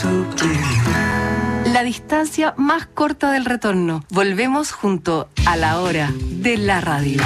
La distancia más corta del retorno. Volvemos junto a la hora de la radio.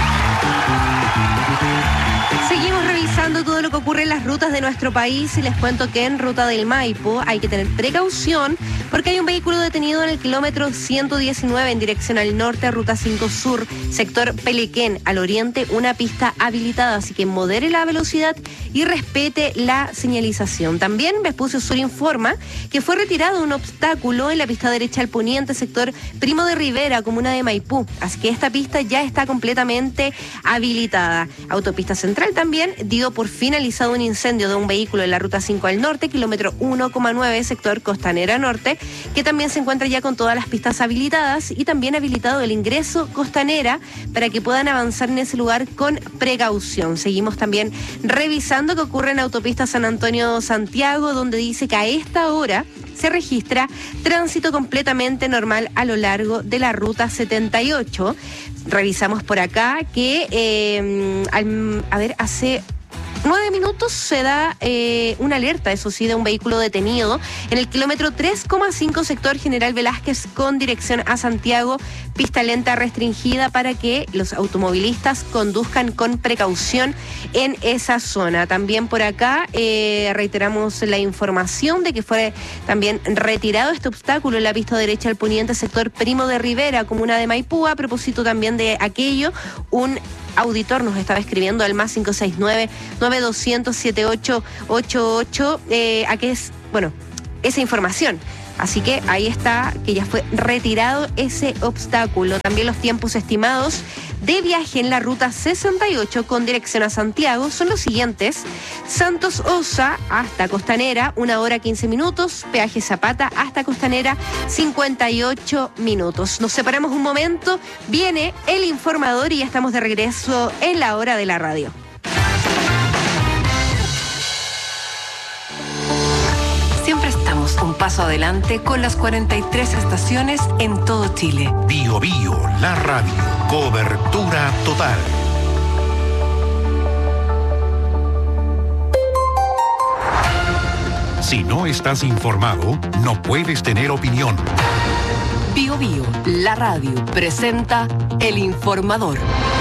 Seguimos revisando todo lo que ocurre en las rutas de nuestro país y les cuento que en Ruta del Maipo hay que tener precaución porque hay un vehículo detenido en el kilómetro 119 en dirección al norte, Ruta 5 Sur, sector Pelequén, al oriente, una pista habilitada, así que modere la velocidad y respete la señalización. También Vespucio Sur informa que fue retirado un obstáculo en la pista derecha al poniente, sector Primo de Rivera, comuna de Maipú, así que esta pista ya está completamente habilitada. Autopista Central también dio por finalizado un incendio de un vehículo en la Ruta 5 al norte, kilómetro 1,9, sector Costanera Norte, que también se encuentra ya con todas las pistas habilitadas y también habilitado el ingreso Costanera para que puedan avanzar en ese lugar con precaución. Seguimos también revisando qué ocurre en Autopista San Antonio-Santiago, donde dice que a esta hora se registra tránsito completamente normal a lo largo de la Ruta 78. Revisamos por acá que, hace 9 minutos se da una alerta, eso sí, de un vehículo detenido en el kilómetro 3,5 sector General Velázquez con dirección a Santiago, pista lenta restringida para que los automovilistas conduzcan con precaución en esa zona. También por acá reiteramos la información de que fue también retirado este obstáculo en la pista derecha al poniente sector Primo de Rivera, comuna de Maipú. A propósito también de aquello, un auditor nos estaba escribiendo al más 569-9200-7888, aquí es, esa información. Así que ahí está, que ya fue retirado ese obstáculo. También los tiempos estimados de viaje en la Ruta 68 con dirección a Santiago son los siguientes: Santos Osa hasta Costanera, 1 hora 15 minutos, peaje Zapata hasta Costanera, 58 minutos. Nos separamos un momento, viene el informador y ya estamos de regreso en la hora de la radio. Siempre estamos un paso adelante con las 43 estaciones en todo Chile. Bio Bio, la radio, cobertura total. Si no estás informado, no puedes tener opinión. Bio Bio, la radio, presenta El Informador.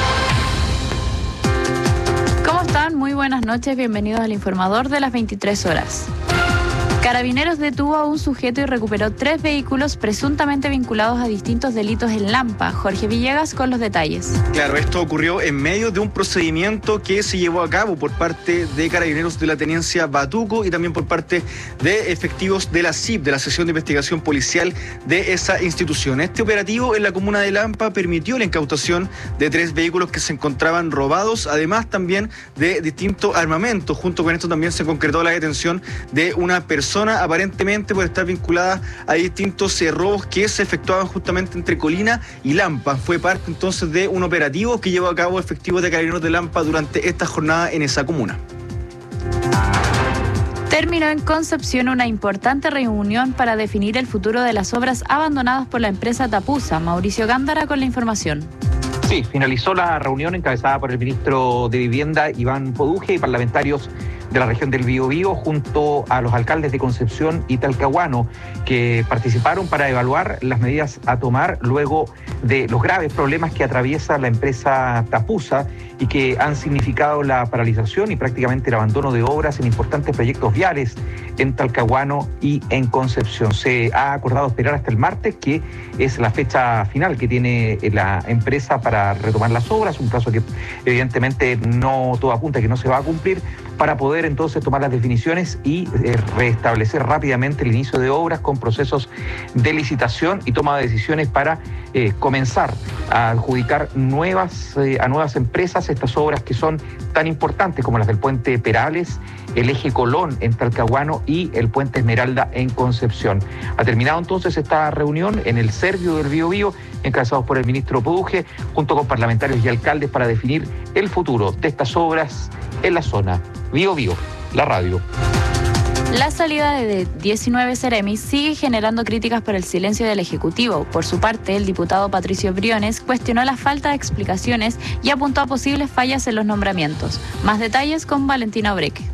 ¿Cómo están? Muy buenas noches, bienvenidos al Informador de las 23 horas. Carabineros detuvo a un sujeto y recuperó 3 vehículos presuntamente vinculados a distintos delitos en Lampa. Jorge Villegas con los detalles. Claro, esto ocurrió en medio de un procedimiento que se llevó a cabo por parte de Carabineros de la Tenencia Batuco y también por parte de efectivos de la CIP, de la Sección de Investigación Policial de esa institución. Este operativo en la comuna de Lampa permitió la incautación de 3 vehículos que se encontraban robados, además también de distintos armamentos. Junto con esto también se concretó la detención de una persona aparentemente por estar vinculada a distintos robos que se efectuaban justamente entre Colina y Lampa. Fue parte entonces de un operativo que llevó a cabo efectivos de Carabineros de Lampa durante esta jornada en esa comuna. Terminó en Concepción una importante reunión para definir el futuro de las obras abandonadas por la empresa Tapusa. Mauricio Gándara con la información. Sí, finalizó la reunión encabezada por el ministro de Vivienda, Iván Poduje, y parlamentarios de la región del Biobío, junto a los alcaldes de Concepción y Talcahuano, que participaron para evaluar las medidas a tomar luego de los graves problemas que atraviesa la empresa Tapusa y que han significado la paralización y prácticamente el abandono de obras en importantes proyectos viales en Talcahuano y en Concepción. Se ha acordado esperar hasta el martes, que es la fecha final que tiene la empresa para retomar las obras, un plazo que evidentemente no todo apunta a que no se va a cumplir, para poder entonces tomar las definiciones y restablecer rápidamente el inicio de obras con procesos de licitación y toma de decisiones para comenzar a adjudicar a nuevas empresas estas obras que son tan importantes como las del puente Perales, el eje Colón en Talcahuano y el puente Esmeralda en Concepción. Ha terminado entonces esta reunión en el Servio del Biobío, encabezados por el ministro Poduje, junto con parlamentarios y alcaldes para definir el futuro de estas obras en la zona. Biobío, la radio. La salida de 19 Ceremis sigue generando críticas por el silencio del Ejecutivo. Por su parte, el diputado Patricio Briones cuestionó la falta de explicaciones y apuntó a posibles fallas en los nombramientos. Más detalles con Valentina Obreque.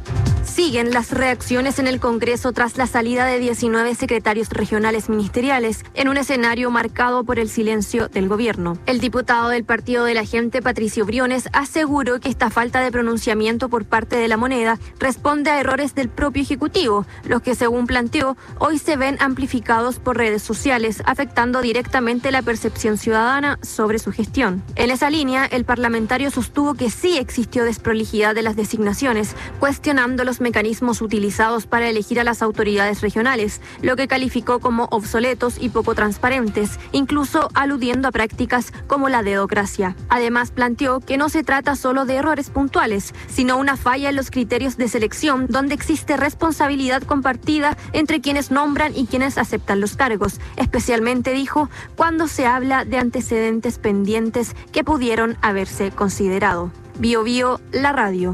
Siguen las reacciones en el Congreso tras la salida de 19 secretarios regionales ministeriales en un escenario marcado por el silencio del gobierno. El diputado del Partido de la Gente, Patricio Briones, aseguró que esta falta de pronunciamiento por parte de la moneda responde a errores del propio Ejecutivo, los que, según planteó, hoy se ven amplificados por redes sociales, afectando directamente la percepción ciudadana sobre su gestión. En esa línea, el parlamentario sostuvo que sí existió desprolijidad de las designaciones, cuestionando los mecanismos utilizados para elegir a las autoridades regionales, lo que calificó como obsoletos y poco transparentes, incluso aludiendo a prácticas como la dedocracia. Además, planteó que no se trata solo de errores puntuales, sino una falla en los criterios de selección, donde existe responsabilidad compartida entre quienes nombran y quienes aceptan los cargos, especialmente, dijo, cuando se habla de antecedentes pendientes que pudieron haberse considerado. Bio Bio, la radio.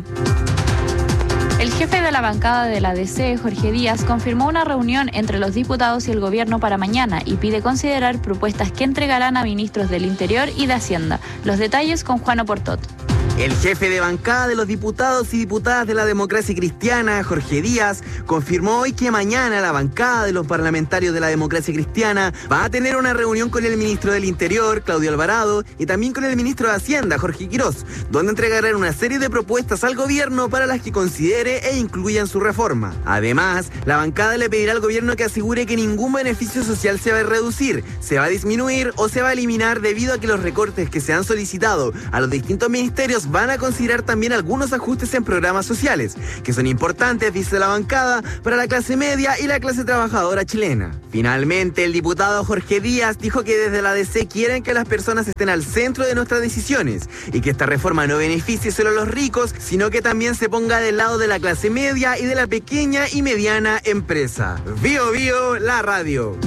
El jefe de la bancada de la DC, Jorge Díaz, confirmó una reunión entre los diputados y el gobierno para mañana y pide considerar propuestas que entregarán a ministros del Interior y de Hacienda. Los detalles con Juan Oportot. El jefe de bancada de los diputados y diputadas de la Democracia Cristiana, Jorge Díaz, confirmó hoy que mañana la bancada de los parlamentarios de la Democracia Cristiana va a tener una reunión con el ministro del Interior, Claudio Alvarado, y también con el ministro de Hacienda, Jorge Quirós, donde entregarán una serie de propuestas al gobierno para las que considere e incluyan su reforma. Además, la bancada le pedirá al gobierno que asegure que ningún beneficio social se va a reducir, se va a disminuir o se va a eliminar debido a que los recortes que se han solicitado a los distintos ministerios van a considerar también algunos ajustes en programas sociales, que son importantes, dice la bancada, para la clase media y la clase trabajadora chilena. Finalmente, el diputado Jorge Díaz dijo que desde la DC quieren que las personas estén al centro de nuestras decisiones y que esta reforma no beneficie solo a los ricos, sino que también se ponga del lado de la clase media y de la pequeña y mediana empresa. Bio Bio, la radio.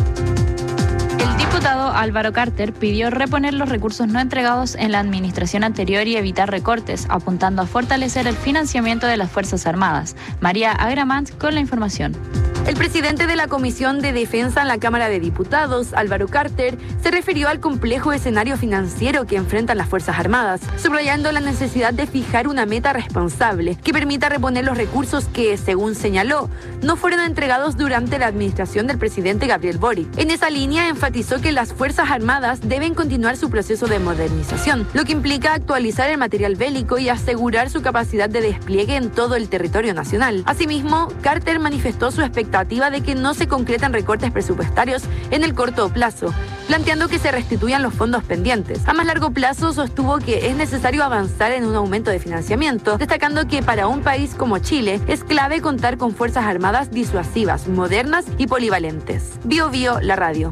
El diputado Álvaro Carter pidió reponer los recursos no entregados en la administración anterior y evitar recortes, apuntando a fortalecer el financiamiento de las Fuerzas Armadas. María Agramant con la información. El presidente de la Comisión de Defensa en la Cámara de Diputados, Álvaro Carter, se refirió al complejo escenario financiero que enfrentan las Fuerzas Armadas, subrayando la necesidad de fijar una meta responsable que permita reponer los recursos que, según señaló, no fueron entregados durante la administración del presidente Gabriel Boric. En esa línea, enfatizó que las Fuerzas Armadas deben continuar su proceso de modernización, lo que implica actualizar el material bélico y asegurar su capacidad de despliegue en todo el territorio nacional. Asimismo, Carter manifestó su expectativa de que no se concretan recortes presupuestarios en el corto plazo, planteando que se restituyan los fondos pendientes. A más largo plazo, sostuvo que es necesario avanzar en un aumento de financiamiento, destacando que para un país como Chile es clave contar con fuerzas armadas disuasivas, modernas y polivalentes. Bio Bio, la radio.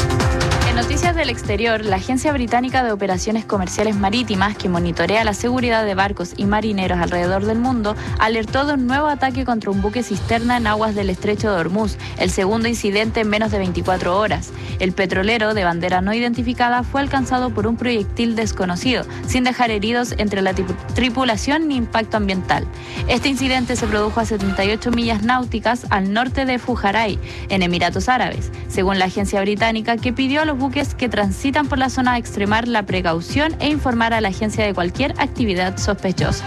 En noticias del exterior, la Agencia Británica de Operaciones Comerciales Marítimas, que monitorea la seguridad de barcos y marineros alrededor del mundo, alertó de un nuevo ataque contra un buque cisterna en aguas del estrecho de Hormuz, el segundo incidente en menos de 24 horas. El petrolero, de bandera no identificada, fue alcanzado por un proyectil desconocido, sin dejar heridos entre la tripulación ni impacto ambiental. Este incidente se produjo a 78 millas náuticas al norte de Fujairah, en Emiratos Árabes, según la agencia británica, que pidió a los buques que transitan por la zona a extremar la precaución e informar a la agencia de cualquier actividad sospechosa.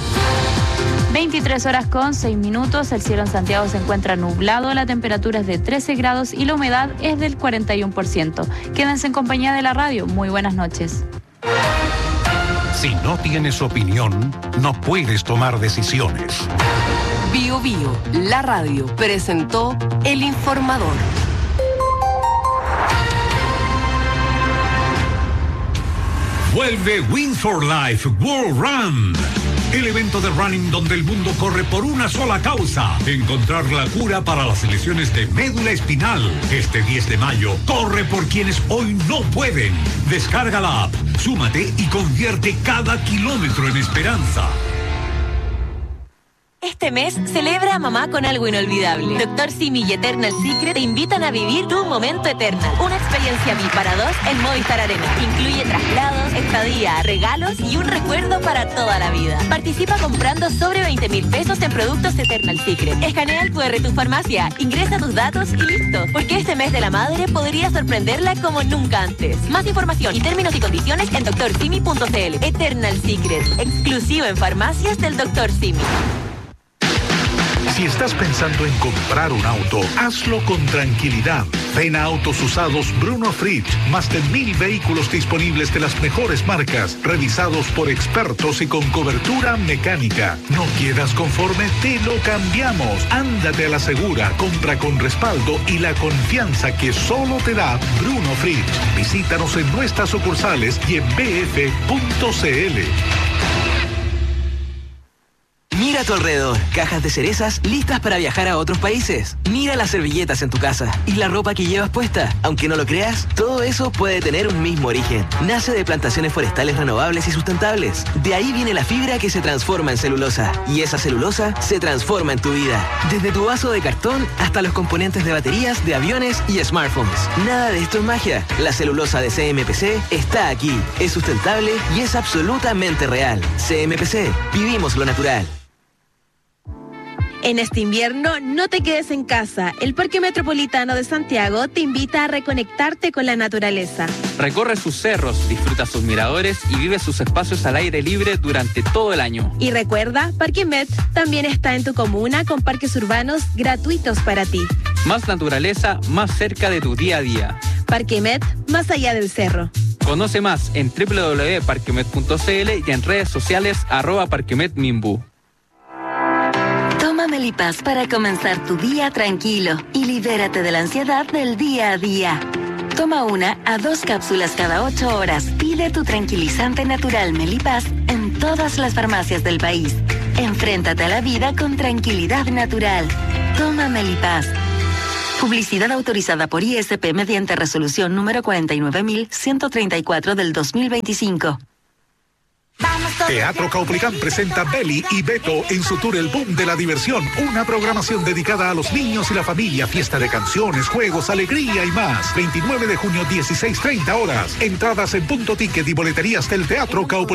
23 horas con 6 minutos, el cielo en Santiago se encuentra nublado, la temperatura es de 13 grados y la humedad es del 41%. Quédense en compañía de la radio, muy buenas noches. Si no tienes opinión, no puedes tomar decisiones. Bio Bio, la radio, presentó El Informador. Vuelve Win for Life World Run. El evento de running donde el mundo corre por una sola causa: encontrar la cura para las lesiones de médula espinal. Este 10 de mayo, corre por quienes hoy no pueden. Descarga la app, súmate y convierte cada kilómetro en esperanza. Este mes, celebra a mamá con algo inolvidable. Dr. Simi y Eternal Secret te invitan a vivir tu momento Eternal. Una experiencia VIP para dos en Movistar Arena. Incluye traslados, estadía, regalos y un recuerdo para toda la vida. Participa comprando sobre 20,000 pesos en productos Eternal Secret. Escanea el QR de tu farmacia, ingresa tus datos y listo. Porque este mes de la madre podría sorprenderla como nunca antes. Más información y términos y condiciones en Si estás pensando en comprar un auto, hazlo con tranquilidad. Ven a Autos Usados Bruno Fritsch. Más de 1,000 vehículos disponibles de las mejores marcas, revisados por expertos y con cobertura mecánica. ¿No quedas conforme? Te lo cambiamos. Ándate a la segura, compra con respaldo y la confianza que solo te da Bruno Fritsch. Visítanos en nuestras sucursales y en bf.cl. Mira a tu alrededor, cajas de cerezas listas para viajar a otros países. Mira las servilletas en tu casa y la ropa que llevas puesta. Aunque no lo creas, todo eso puede tener un mismo origen. Nace de plantaciones forestales renovables y sustentables. De ahí viene la fibra que se transforma en celulosa. Y esa celulosa se transforma en tu vida. Desde tu vaso de cartón hasta los componentes de baterías, de aviones y smartphones. Nada de esto es magia. La celulosa de CMPC está aquí. Es sustentable y es absolutamente real. CMPC, vivimos lo natural. En este invierno, no te quedes en casa. El Parque Metropolitano de Santiago te invita a reconectarte con la naturaleza. Recorre sus cerros, disfruta sus miradores y vive sus espacios al aire libre durante todo el año. Y recuerda, Parque Met también está en tu comuna con parques urbanos gratuitos para ti. Más naturaleza, más cerca de tu día a día. Parque Met, más allá del cerro. Conoce más en www.parquemet.cl y en redes sociales @parquemetminbu. Toma Melipaz para comenzar tu día tranquilo y libérate de la ansiedad del día a día. Toma 1 a 2 cápsulas cada 8 horas. Pide tu tranquilizante natural Melipaz en todas las farmacias del país. Enfréntate a la vida con tranquilidad natural. Toma Melipaz. Publicidad autorizada por ISP mediante resolución número 49.134 del 2025. Teatro Caupolicán presenta Beli y Beto en su tour El Boom de la Diversión, una programación dedicada a los niños y la familia, fiesta de canciones, juegos, alegría y más. 29 de junio, 16:30 horas. Entradas en Punto Ticket y boleterías del Teatro Caupolicán.